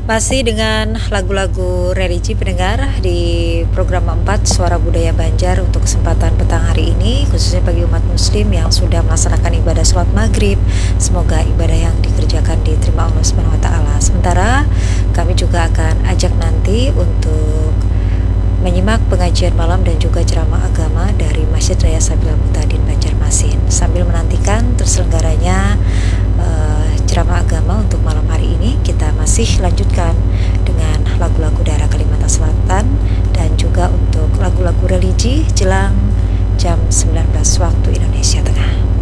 Masih dengan lagu-lagu religi pendengar di program 4 Suara Budaya Banjar untuk kesempatan petang hari ini, khususnya bagi umat muslim yang sudah melaksanakan ibadah sholat maghrib. Semoga ibadah yang dikerjakan diterima Allah Subhanahu wa Ta'ala. Sementara kami juga akan ajak nanti untuk menyimak pengajian malam dan juga ceramah agama dari Masjid Raya Sabil Al-Muhtadin Banjarmasin, sambil menantikan terselenggaranya ceramah agama untuk malam hari ini. Kita masih lanjutkan dengan lagu-lagu daerah Kalimantan Selatan dan juga untuk lagu-lagu religi jelang jam 19 waktu Indonesia Tengah.